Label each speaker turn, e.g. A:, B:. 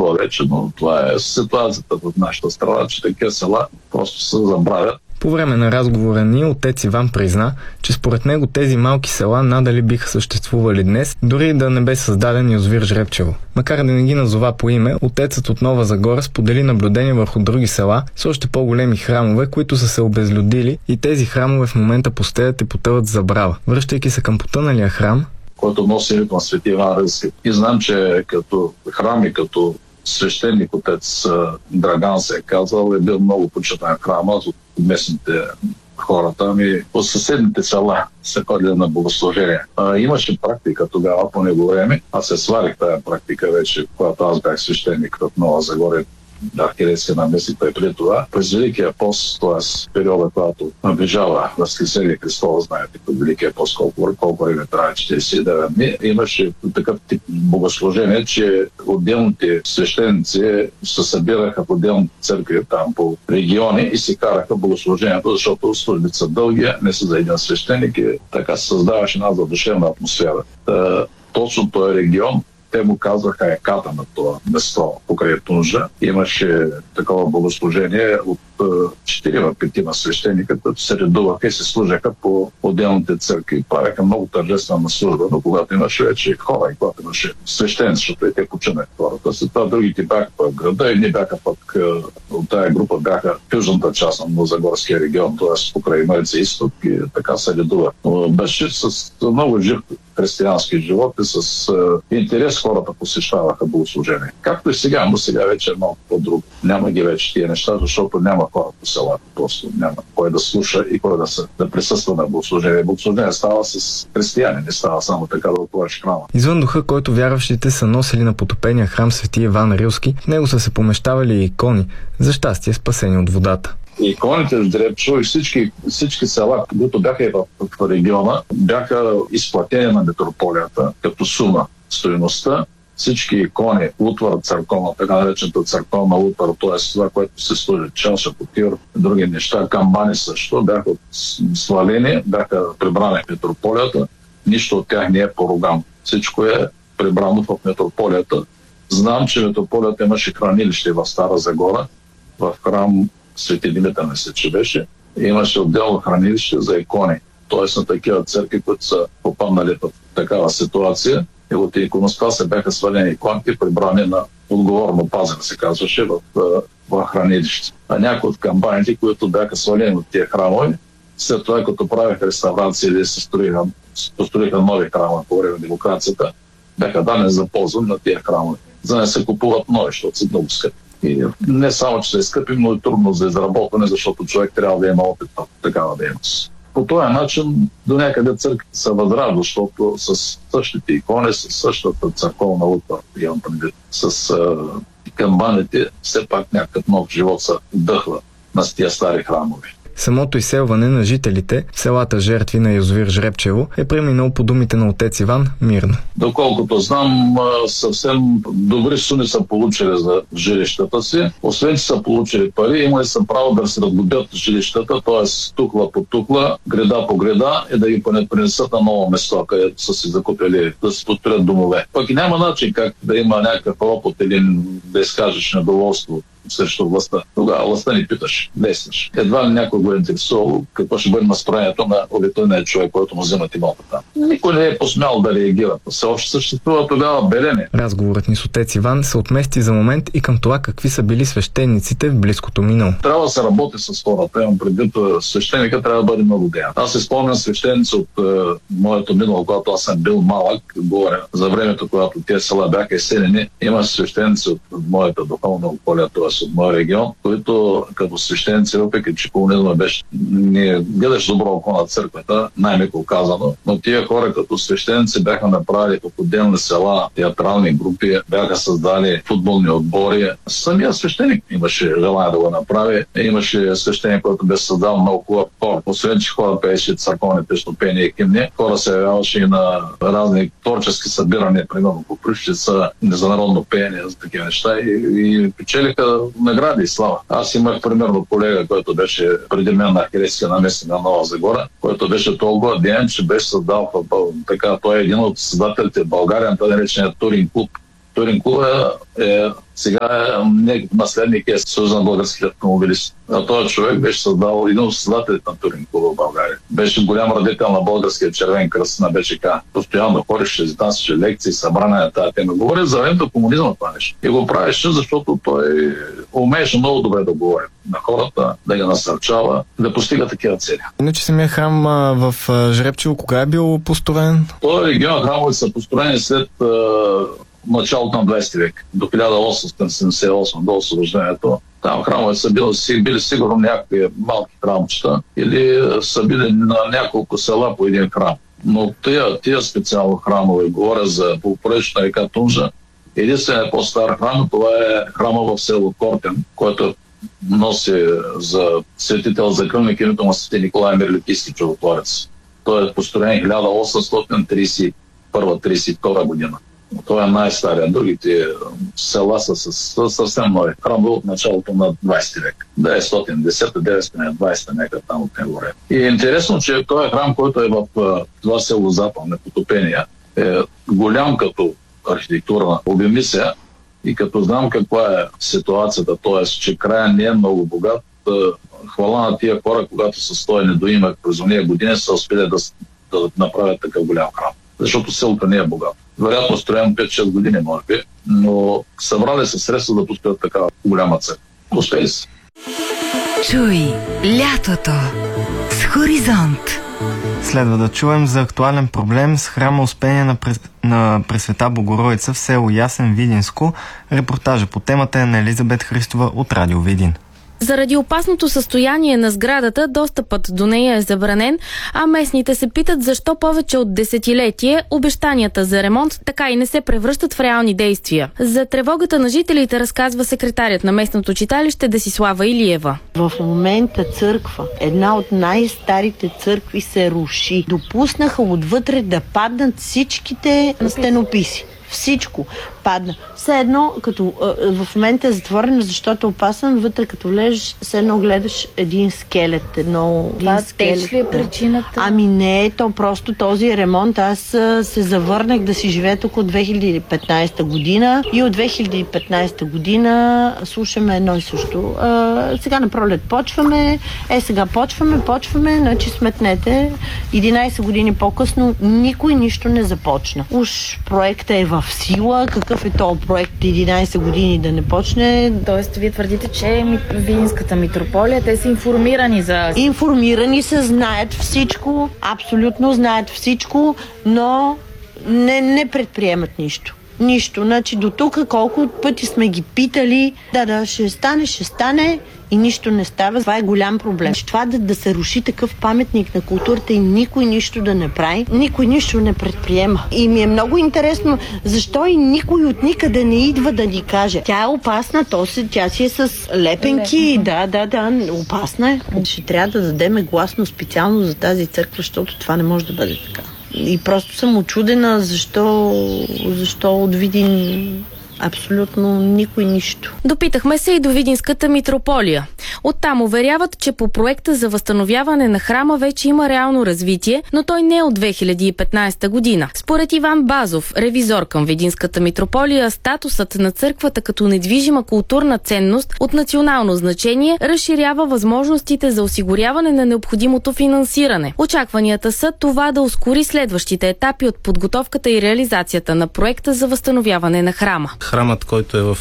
A: съществува вече, но това е ситуацията в нашата страна, че такива села просто се забравят.
B: По време на разговора ни отец Иван призна, че според него тези малки села надали биха съществували днес, дори да не бе създаден язовир Жребчево. Макар да не ги назова по име, отецът от Нова Загора сподели наблюдение върху други села с още по-големи храмове, които са се обезлюдили, и тези храмове в момента пустеят и потъват в забрава. Връщайки се към потъналия храм,
A: който носи името на Свети Иван Рилски. И знам, че като храм и като свещеник отец Драган се е казал, е бил много почитан храма от местните хората, от съседните села се ходили на богослужение. Имаше практика тогава по него време. Аз се сварих тази практика вече, когато аз бях свещеник в Нова Загора, архиерейски наместник, преди това. През Великия пост, т.е. периода, когато наближава Възкресение Христово, знаете, по Великия пост колко време трябва, 49 дни, имаше такъв тип богослужение, че отделните свещеници се събираха в отделните църкви там по региони и си караха богослужението, защото службите са дълги, не са за един свещеник и така се създаваше една задушевна атмосфера. Точно този регион, те му казваха еката на това место покрай Тунжа. Имаше такова богослужение от 4-5 свещеника, които се редуваха и се служаха по отделните църкви. Правяха много тържествена служба, но когато имаше вече хора и когато имаше свещеници, защото и те починаха хората. След това другите бяха в града и не бяха пък от тая група бяха в южната част на Новозагорския регион, т.е. покрай Марица изток и така се редува. Но беше с много жив християнски живот и с интерес хората посещаваха богослужение. Както и сега, но сега вече е малко по-друго. Няма ги вече тия неща, защото няма хора по селата. Просто няма кой да слуша и кой да присъства на богослужение. Богослужение става с християни, не става само така да отвориш храма.
B: Извън духа, който вярващите са носили на потопения храм Свети Иван Рилски, в него са се помещавали и икони, за щастие спасени от водата.
A: Иконите в Жребчево и всички села, които бяха и в региона, бяха изплатени на митрополията като сума. Стойността, всички икони, утвар църковна, така наречената църковна утвар, т.е. това, което се служи, чаша, потир, други неща, камбани също, бяха свалени, бяха прибрани в митрополията. Нищо от тях не е поругано. Всичко е прибрано в митрополията. Знам, че митрополията имаше хранилище в Стара Загора, в храм Свети Димитър, мисля, че беше. Имаше отделно хранилище за икони, т.е. на такива църкви, които са попаднали в такава ситуация. И от иконостаса бяха свалени иконки, прибрани на отговорно пазене, се казваше, в хранилище. А някои от камбаните, които бяха свалени от тия храмове, след това, като правиха реставрация или се построиха нови храмове по време на демокрацията, бяха дадени за ползване на тия храмове. За да не се купуват нови, защото са много скъпи. И не само, че са скъпи, но и трудно за изработване, защото човек трябва да има опит в такава дейност. По този начин до някъде църквите се възражда, защото с същите икони, с същата църковна утвар, с камбаните, все пак някакъв нов живот се вдъхва на тия стари храмове.
B: Самото изселване на жителите в селата жертви на язовир Жребчево е преминало по думите на отец Иван мирно.
A: Доколкото знам, съвсем добри суми са получили за жилищата си. Освен, че са получили пари, имали са право да се разглобят жилищата, т.е. тухла по тухла, греда по греда и да ги пренесат на ново место, където са си закупили да се построят домове. Пък и няма начин как да има някакъв опит или да изкажеш недоволство срещу властта. Тогава властта ни питаш, действаш. Едва ли някой го е интересувал какво ще бъде настроението на обикновения човек, който му взимат имота там. Никой не е посмял да реагира. Все още съществува тогава белене.
B: Разговорът ни с отец Иван се отмести за момент и към това какви са били свещениците в близкото минало.
A: Трябва да се работи с хората. Имам предвид, свещеника трябва да бъде много деян. Аз се спомням свещеници от моето минало, когато аз съм бил малък, говоря за времето, когато тези села бяха изселени. Има свещеници от моята духовна околия, т.е. от моя регион, които като свещеници, въпреки че комунизма беше, не гледаш добро око на църквата, най-меко казано, но тия хора като свещеници бяха направили в отделни села, театрални групи, бяха създали футболни отбори. Самия свещеник имаше желание да го направи. Имаше свещеник, който беше създал много хубав хор. Освен, че хора пееше църковни песнопения и химни, хора се явяваше и на разни творчески събирания, примерно по Кръщица, международно пеене за такива неща и печелиха награди и слава. Аз имах примерно колега, който беше преди мен на архиерейския наместник на Нова Загора, който беше толкова деян, че беше създал така, той е един от създателите в България, той наречения Турин клуб. Турин клуб е Сега наследник е Съюз на българските автомобилисти. А този човек беше създал един от създателите на Туринг клуба в България. Беше голям радител на българския червен кръст на БЧК. Постоянно ходеше, изнасяше лекции, събрания на тази тема. Говори за времето комунизма това нещо. И го правеше, защото той умееше много добре да говори на хората, да ги насърчава, да постига такива цели.
B: Иначе самия храм в Жребчево кога е бил построен?
A: Той регион храмове са построени след началото на 20 век, до 1878, до освобождението. Там храмове са били сигурно някакви малки храмчета или са били на няколко села по един храм. Но тия специално храмове, говоря за полупоречна река Тунджа, единственият по-стар храм, това е храма в село Кортен, който носи за светител закръвник името на свети Николай Мирлитийски чудотворец. Той е построен 1831-32 година. Това е най-стария. Другите села са съвсем нови. Храм был от началото на 20 век. 910-920 нека там от него време. И е интересно, че този храм, който е в това село Западне, Потопения, е голям като архитектурна обемисия и като знам каква е ситуацията, т.е. че края не е много богат, хвала на тия хора, когато са стоени до имък през ония години, са успели да направят такъв голям храм. Защото селото не е богато. Вероятно строен 5-6 години, може би, но събрали се средства да построят такава голяма църква. Успели се.
C: Чуй лятото с Хоризонт.
B: Следва да чуем за актуален проблем с храма Успение на Пресвета Богородица в село Ясен, Видинско. Репортажа по темата е на Елизабет Христова от Радио Видин.
D: Заради опасното състояние на сградата, достъпът до нея е забранен, а местните се питат защо повече от десетилетие обещанията за ремонт така и не се превръщат в реални действия. За тревогата на жителите разказва секретарят на местното читалище Десислава Илиева.
E: В момента църква, една от най-старите църкви, се руши. Допуснаха отвътре да паднат всичките стенописи. Всичко падна. Все едно, като в момента е затворено, защото е опасен, вътре като влезеш, все едно гледаш един скелет.
F: Това теч ли е причината?
E: Ами не, то просто този ремонт. Аз се завърнах да си живея тук от 2015 година и от 2015 година слушаме едно и също. Сега на пролет почваме, сега почваме, значи сметнете, 11 години по-късно никой нищо не започна. Уж проектът е в сила, какъв е този проект 11 години да не почне?
F: Тоест, вие твърдите, че Видинската митрополия, те са информирани за...
E: Информирани са, знаят всичко, абсолютно знаят всичко, но не предприемат нищо. Нищо. Значи до тук колко пъти сме ги питали, ще стане и нищо не става. Това е голям проблем. Това да се руши такъв паметник на културата и никой нищо да не прави, никой нищо не предприема. И ми е много интересно, защо и никой от никъде не идва да ни каже. Тя е опасна, тя си е с лепенки. Да, опасна е. Ще трябва да дадем гласно специално за тази църква, защото това не може да бъде така. И просто съм учудена, защо от Видин абсолютно никой нищо.
D: Допитахме се и до Видинската митрополия. Оттам уверяват, че по проекта за възстановяване на храма вече има реално развитие, но той не е от 2015 година. Според Иван Базов, ревизор към Видинската митрополия, статусът на църквата като недвижима културна ценност от национално значение разширява възможностите за осигуряване на необходимото финансиране. Очакванията са това да ускори следващите етапи от подготовката и реализацията на проекта за възстановяване на храма.
G: Храмът, който е в